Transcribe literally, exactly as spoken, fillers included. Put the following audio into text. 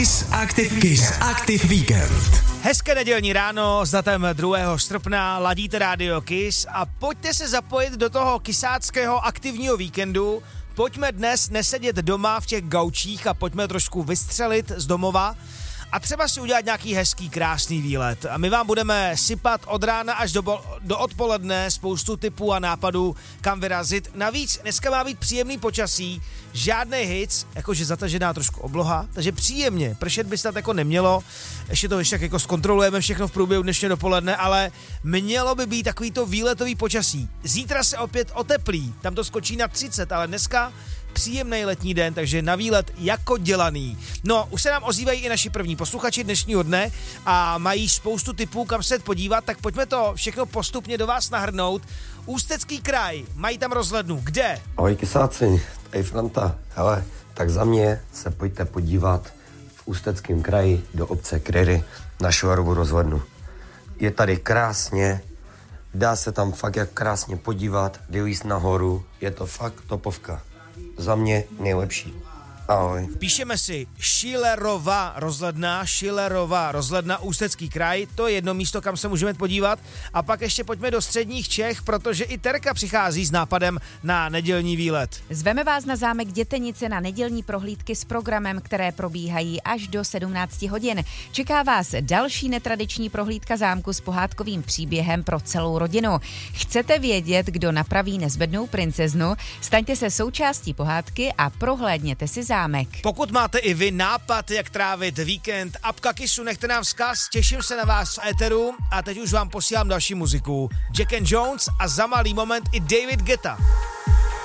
Kiss Active, Kiss Active Weekend. Hezké nedělní ráno s datem druhého srpna, ladíte rádio Kiss a pojďte se zapojit do toho kysáckého aktivního víkendu. Pojďme dnes nesedět doma v těch gaučích a pojďme trošku vystřelit z domova a třeba si udělat nějaký hezký, krásný výlet. A my vám budeme sypat od rána až do, bo- do odpoledne spoustu tipů a nápadů, kam vyrazit. Navíc dneska má být příjemný počasí, žádný hits, jakože zatažená trošku obloha, takže příjemně, pršet by se tak jako nemělo, ještě to ještě tak jako zkontrolujeme všechno v průběhu dnešního dopoledne, ale mělo by být takový to výletový počasí. Zítra se opět oteplí, tam to skočí na třicet, ale dneska příjemný letní den, takže na výlet jako dělaný. No, už se nám ozývají i naši první posluchači dnešního dne a mají spoustu tipů, kam se podívat, tak pojďme to všechno postupně do vás nahrnout. Ústecký kraj, mají tam rozhlednu. Kde? Ahoj kysáci, tady Franta. Hele, tak za mě se pojďte podívat v Ústeckém kraji do obce Kryry na Šuarovu rozhlednu. Je tady krásně, dá se tam fakt jak krásně podívat, jde jíst nahoru, je to fakt topovka. Za mě nejlepší. Ahoj. Píšeme si Schillerova rozhledna, Schillerova rozhledna, Ústecký kraj, to je jedno místo, kam se můžeme podívat. A pak ještě pojďme do středních Čech, protože i Terka přichází s nápadem na nedělní výlet. Zveme vás na zámek Dětenice na nedělní prohlídky s programem, které probíhají až do sedmnáct hodin. Čeká vás další netradiční prohlídka zámku s pohádkovým příběhem pro celou rodinu. Chcete vědět, kdo napraví nezbednou princeznu? Staňte se součástí pohádky a prohlédněte si zámek. Pokud máte i vy nápad, jak trávit víkend, apka Kissu, nechte nám vzkaz, těším se na vás v éteru a teď už vám posílám další muziku. Jack and Jones a za malý moment i David Guetta.